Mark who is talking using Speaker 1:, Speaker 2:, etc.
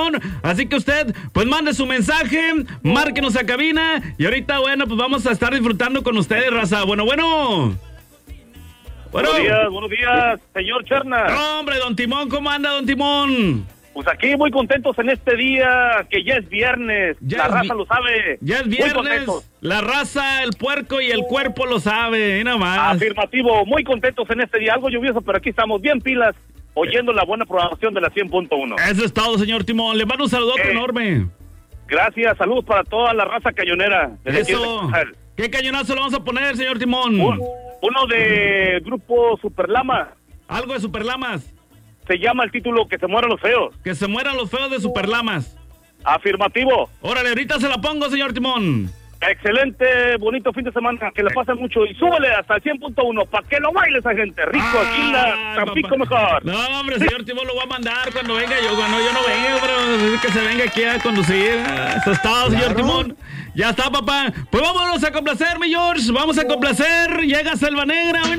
Speaker 1: Timón. Así que usted, pues mande su mensaje, márquenos a cabina. Y ahorita, bueno, pues vamos a estar disfrutando con ustedes, raza. Bueno.
Speaker 2: Buenos días, señor Cherna.
Speaker 1: No, hombre, don Timón, ¿cómo anda, don Timón?
Speaker 2: Pues aquí muy contentos en este día, que ya es viernes. La raza lo sabe.
Speaker 1: Ya es viernes. La raza, el puerco y el cuerpo lo sabe, y nada más.
Speaker 2: Afirmativo, muy contentos en este día. Algo lluvioso, pero aquí estamos bien pilas, oyendo la buena programación de la 100.1.
Speaker 1: Eso es todo, señor Timón. Le mando un saludote enorme.
Speaker 2: Gracias, saludos para toda la raza cañonera.
Speaker 1: Eso. ¿Qué cañonazo le vamos a poner, señor Timón?
Speaker 2: Uno de grupo Superlama.
Speaker 1: Algo de Superlamas.
Speaker 2: Se llama el título Que se mueran los feos.
Speaker 1: Que se mueran los feos de Superlamas.
Speaker 2: Afirmativo.
Speaker 1: Órale, ahorita se la pongo, señor Timón.
Speaker 2: Excelente, bonito fin de semana, que le pasen mucho y súbele hasta el 100.1 para que lo baile esa gente. Rico, aquí en la Tampico mejor.
Speaker 1: No, hombre, señor Timón lo voy a mandar cuando venga cuando yo no venga, pero que se venga aquí a conducir. Eso es todo, señor Timón. Ya está, papá. Pues vámonos a complacer, mi George. Vamos a complacer. Llega Selva Negra.